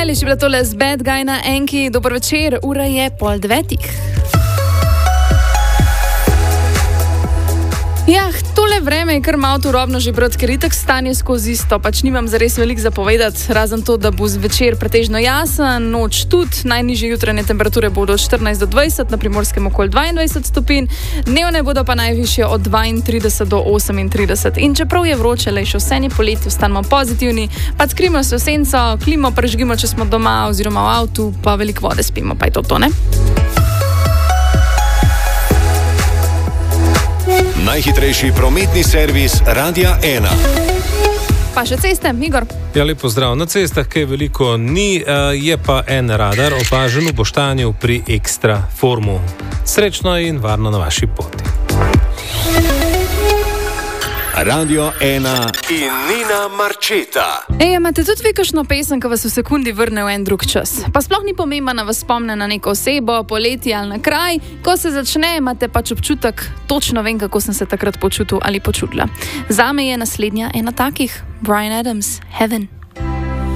Eilish je bila tole z Bad Guy na Enki. Dober večer, ura je 8:30. Ja, tole vreme je kar malo turobno že brati, ker itak stanje skozi isto, pač nimam zares veliko zapovedati, razen to, da bo zvečer pretežno jasen, noč tudi, najnižje jutranje temperature bodo od 14 do 20, na Primorskem okoli 22 stopinj, dnevne bodo pa najvišje od 32 do 38. In čeprav je vroče, le še vse ni poletje, ostanemo pozitivni, pa skrimo se v senco, klimo prežgimo, če smo doma oziroma v avtu, pa veliko vode spimo, pa je to, ne? Najhitrejši prometni servis Radia 1. Pa še ceste, Igor. Ja, lep pozdrav. Na cestah kaj veliko ni, je pa en radar opažen v Boštanju pri Ekstra Formu. Srečno in varno na vaši poti. Radio 1 in Nina Marčeta. Imate tudi vi kakšno pesem, ki vas v sekundi vrne v en drug čas? Pa sploh ni pomembno, da vas spomne na neko osebo, poletje ali na kraj. Ko se začne, imate pač občutek, točno vem, kako sem se takrat počutil ali počutila. Zame je naslednja ena takih, Bryan Adams, Heaven.